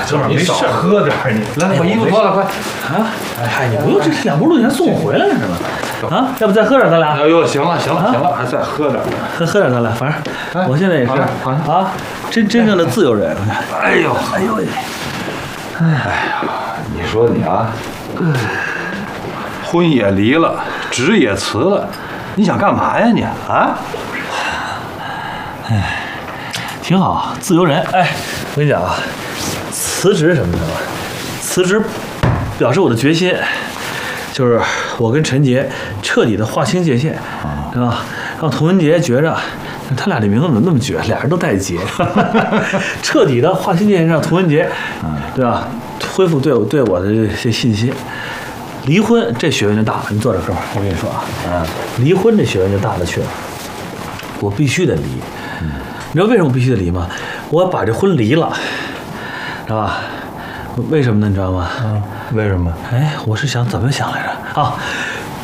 哥们儿，没少喝点儿你。来，把衣服脱了，快！ 啊，哎，你不用这2步路钱送我回来了是吧？啊，要不再喝点咱俩？ 哎呦，行了，还再喝点儿。 喝点咱俩，反正我现在也是啊，真正的自由人。 哎呦，哎呀，你说你啊，婚也离了，职也辞了，你想干嘛呀你啊？ 哎，挺好，自由人。哎，我跟你讲啊，辞职什么的吧，辞职表示我的决心，就是我跟陈杰彻底的划清界限，对吧？让童文杰觉着。他俩这名字怎么那么绝？俩人都带杰，彻底的划清界限，让童文杰，对吧？恢复对我的这些信心。离婚这学问就大了，你坐这哥们儿，我跟你说啊，离婚这学问就大了去了。我必须得离，你知道为什么我必须得离吗？我把这婚离了，是吧？为什么呢？你知道吗？ 为什么？ 哎，我是想怎么想来着啊？